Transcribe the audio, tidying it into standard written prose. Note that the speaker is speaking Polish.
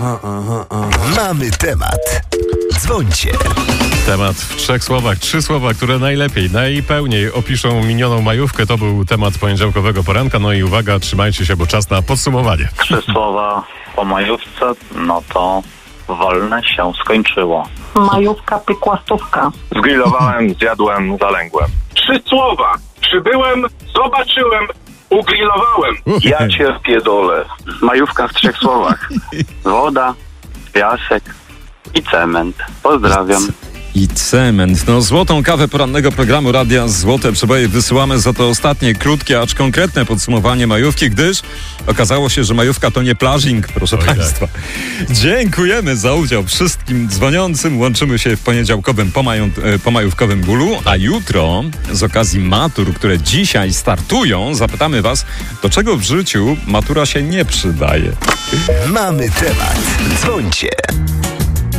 Mamy temat. Dzwońcie. Temat w 3 słowach. 3 słowa, które najlepiej, najpełniej opiszą minioną majówkę. To był temat poniedziałkowego poranka. No i uwaga, trzymajcie się, bo czas na podsumowanie. 3 słowa po majówce, no to wolne się skończyło. Majówka, pykłastówka. Zgrillowałem, zjadłem, zalęgłem. 3 słowa. Przybyłem, zobaczyłem, ugrillowałem. Ja cię wpierdolę. Majówka w 3 słowach. Woda, piasek i cement. Pozdrawiam. I cement. No, złotą kawę porannego programu Radia Złote Przeboje wysyłamy za to ostatnie, krótkie, acz konkretne podsumowanie majówki, gdyż okazało się, że majówka to nie plażing, proszę Państwa. Dziękujemy za udział wszystkim dzwoniącym. Łączymy się w poniedziałkowym pomajówkowym bólu, a jutro z okazji matur, które dzisiaj startują, zapytamy Was, do czego w życiu matura się nie przydaje. Mamy temat. Dzwońcie.